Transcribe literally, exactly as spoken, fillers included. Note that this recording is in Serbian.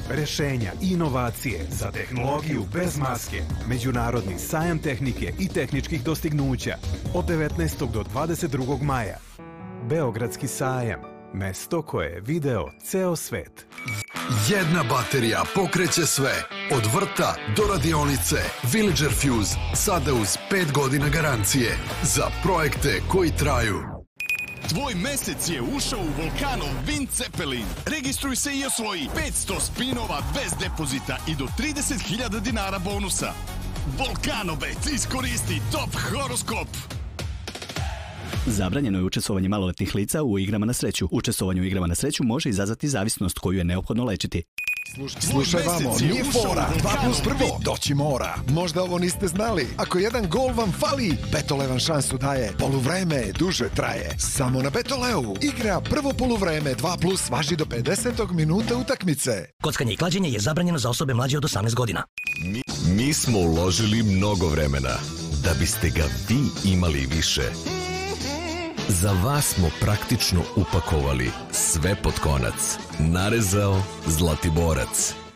rešenja i inovacije za tehnologiju bez maske. Međunarodni sajam tehnike i tehničkih dostignuća od devetnaestog do dvadeset drugog maja. Beogradski sajam, mesto koje je video ceo svet. Jedna baterija pokreće sve. Od vrta do radionice. Villager Fuse, sada uz pet godina garancije. Za projekte koji traju. Tvoj mesec je ušao u Volkanov Wind Zeppelin. Registruj se i osvoji petsto spinova bez depozita i do trideset hiljada dinara bonusa. Volkanobet, iskoristi top horoskop. Zabranjeno je učestvovanje maloletnih lica u igrama na sreću. Učestvovanje u igrama na sreću može izazvati zavisnost koju je neophodno lečiti. Slušaj vamo, nije fora, dva plus prvo, doći mora. Možda ovo niste znali. Ako jedan gol vam fali, Betole vam šansu daje. Poluvreme duže traje. Samo na Betoleu. Igra prvo poluvreme, dva plus važi do pedesetog minuta utakmice. Kockanje i klađenje je zabranjeno za osobe mlađe od osamnaest godina. Mi, mi smo uložili mnogo vremena da biste ga vi imali više. Za vas smo praktično upakovali sve pod konac. Narezao Zlatiborac.